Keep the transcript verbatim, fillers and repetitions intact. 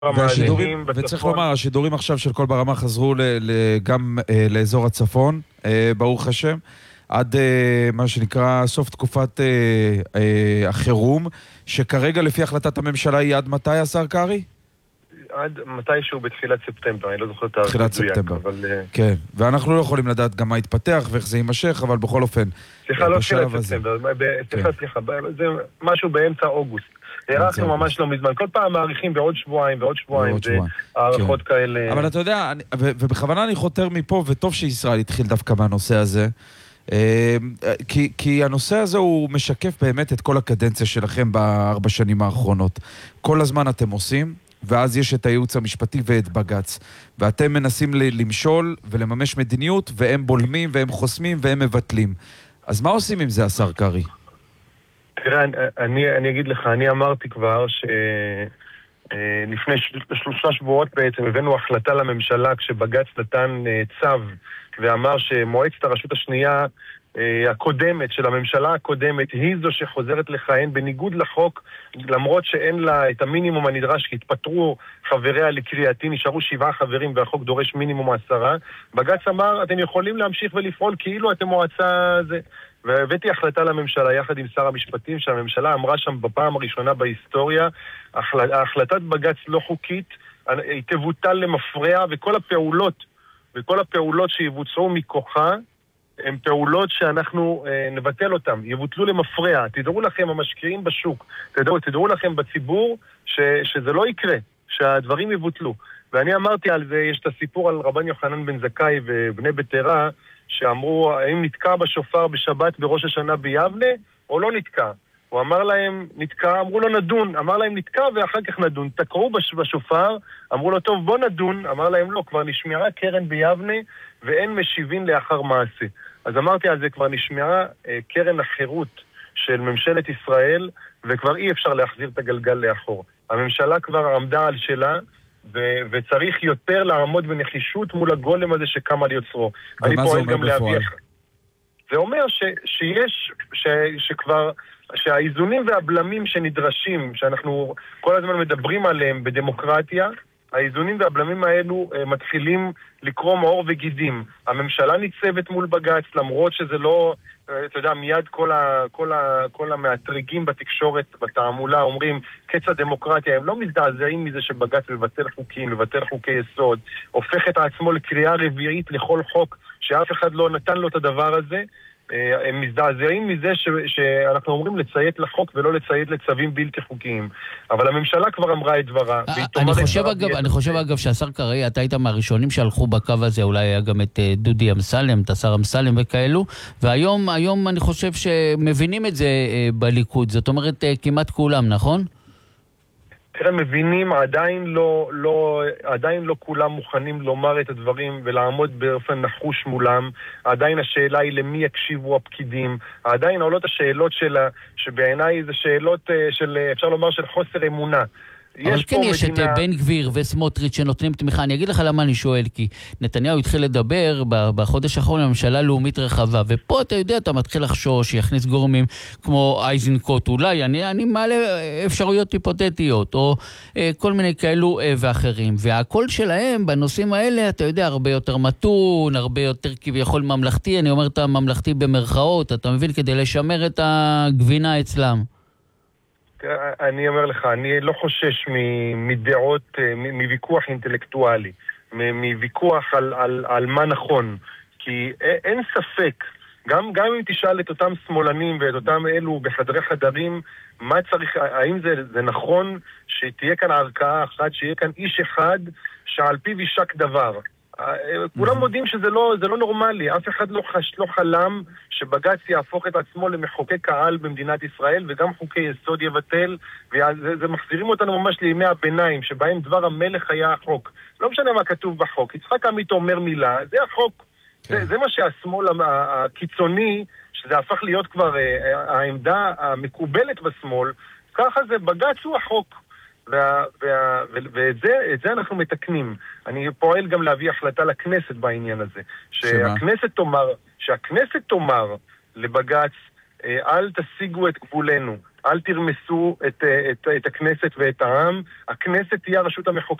והשידורים, וצריך לומר, השידורים עכשיו של כל ברמה חזרו ל, ל, גם אה, לאזור הצפון, אה, ברוך השם, עד אה, מה שנקרא סוף תקופת אה, אה, החירום, שכרגע לפי החלטת הממשלה היא עד מתי, השר קרי? עד מתישהו בתחילת ספטמבר, אני לא זוכר את תחילת ספטמבר, אבל... כן, ואנחנו לא יכולים לדעת גם מה יתפתח ואיך זה יימשך, אבל בכל אופן, סליחה, לא תחילת ספטמבר, סליחה, סליחה, זה משהו באמצע אוגוסט. הערכנו ממש לא מזמן, כל פעם מעריכים בעוד שבועיים ועוד שבועיים, זה הערכות כאלה... אבל אתה יודע, ובכוונה אני חותר מפה, וטוב שישראל התחיל דווקא מהנושא הזה, כי, כי הנושא הזה הוא משקף באמת את כל הקדנציה שלכם בארבע שנים האחרונות. כל הזמן אתם עושים, ואז יש את הייעוץ המשפטי ואת בג"ץ, ואתם מנסים למשול ולממש מדיניות, והם בולמים והם חוסמים והם מבטלים. אז מה עושים עם זה, השר קרי? תראה, אני, אני אגיד לך, אני אמרתי כבר שלפני שלושה שבועות בעצם הבאנו החלטה לממשלה כשבג"ץ נתן צו ואמר שמועצת הרשות השנייה הקודמת של הממשלה הקודמת היא זו שחוזרת לכהן בניגוד לחוק, למרות שאין לה את המינימום הנדרש, כי התפטרו חבריה לקריאתי, נשארו שבעה חברים והחוק דורש מינימום עשרה. בג"ץ אמר, אתם יכולים להמשיך ולפעול כאילו אתם מועצה זה. והבאתי החלטה לממשלה יחד עם שר המשפטים, שהממשלה אמרה שם בפעם הראשונה בהיסטוריה, החלטת בג"ץ לא חוקית, היא תבוטל למפרע, וכל הפעולות, וכל הפעולות שיבוצעו מכוחה, הן פעולות שאנחנו אה, נבטל אותן, יבוטלו למפרע. תדעו לכם, המשקיעים בשוק, תדעו, תדעו לכם בציבור ש, שזה לא יקרה, שהדברים יבוטלו. ואני אמרתי על זה, יש את הסיפור על רבן יוחנן בן זכאי ובני ביתרה, שאמרו, האם נתקע בשופר בשבת בראש השנה ביבנה, או לא נתקע? הוא אמר להם, נתקע, אמרו לו נדון, אמר להם נתקע ואחר כך נדון. תקעו בשופר, אמרו לו, טוב, בוא נדון, אמר להם לא, כבר נשמעה קרן ביבנה, ואין משיבים לאחר מעשה. אז אמרתי על זה, כבר נשמעה אה, קרן החירות של ממשלת ישראל, וכבר אי אפשר להחזיר את הגלגל לאחור. הממשלה כבר עמדה על שלה, ו- וצריך יותר לעמוד בנחישות מול הגולם הזה שקם על יוצרו. ומה זה אומר בפועל? זה אומר ש- שיש, ש- שכבר, שהאיזונים והבלמים שנדרשים, שאנחנו כל הזמן מדברים עליהם בדמוקרטיה, האיזונים והבלמים האלו uh, מתחילים לקרום עור וגידים. הממשלה ניצבת מול בג"ץ, למרות שזה לא, uh, אתה יודע, מיד כל, ה, כל, ה, כל המאתרגים בתקשורת, בתעמולה, אומרים, קץ הדמוקרטיה. הם לא מזדעזעים מזה שבג"ץ מבטל חוקים, מבטל חוקי יסוד, הופך את עצמו לקריאה רביעית לכל חוק, שאף אחד לא נתן לו את הדבר הזה. הם מזדעזעים מזה ש, שאנחנו אומרים לציית לחוק ולא לציית לצווים בלתי חוקיים. אבל הממשלה כבר אמרה את דברה. אני חושב אגב, אני חושב אגב שהשר קרי, אתה היית מהראשונים שהלכו בקו הזה, אולי היה גם את דודי אמסלם, את השר אמסלם וכאלו, והיום היום אני חושב שמבינים את זה בליכוד, זאת אומרת כמעט כולם, נכון? תראה, מבינים, עדיין לא, לא, עדיין לא כולם מוכנים לומר את הדברים ולעמוד באופן נחוש מולם. עדיין השאלה היא למי יקשיבו הפקידים. עדיין עולות השאלות שלה, שבעיניי זה שאלות של, אפשר לומר, של חוסר אמונה. אבל כן יש את בן גביר וסמוטריץ' שנותנים תמיכה. אני אגיד לך למה אני שואל, כי נתניהו התחיל לדבר בחודש האחרון לממשלה לאומית רחבה, ופה אתה יודע, אתה מתחיל לחשוש, שיכניס גורמים כמו אייזנקוט, אולי, אני, אני מעלה אפשרויות היפותטיות, או אה, כל מיני כאלו אה, ואחרים, והקול שלהם בנושאים האלה, אתה יודע, הרבה יותר מתון, הרבה יותר כביכול ממלכתי, אני אומר את הממלכתי במרכאות, אתה מבין, כדי לשמר את הגבינה אצלם. אני אומר לך, אני לא חושש מדעות, מוויכוח אינטלקטואלי, מוויכוח על, על, על מה נכון, כי אין ספק, גם, גם אם תשאל את אותם שמאלנים ואת אותם אלו בחדרי חדרים, מה צריך, האם זה, זה נכון שתהיה כאן ערכאה אחת, שיהיה כאן איש אחד שעל פיו יישק דבר. כולם מודים שזה לא, זה לא נורמלי, אף אחד לא, חש, לא חלם שבג"ץ יהפוך את עצמו למחוקק קהל במדינת ישראל, וגם חוקי יסוד יבטל, וזה מחזירים אותנו ממש לימי הביניים, שבהם דבר המלך היה החוק. לא משנה מה כתוב בחוק, יצחק עמית אומר מילה, זה החוק. זה, זה מה שהשמאל הקיצוני, שזה הפך להיות כבר העמדה המקובלת בשמאל, ככה זה, בג"ץ הוא החוק. וה, וה, ואת זה, את זה אנחנו מתקנים. אני פועל גם להביא החלטה לכנסת בעניין הזה. שהכנסת תאמר, שהכנסת תאמר לבג"ץ, אל תשיגו את גבולנו. אל תרמסו את, את, את הכנסת ואת העם. הכנסת תהיה הרשות המחוקקת.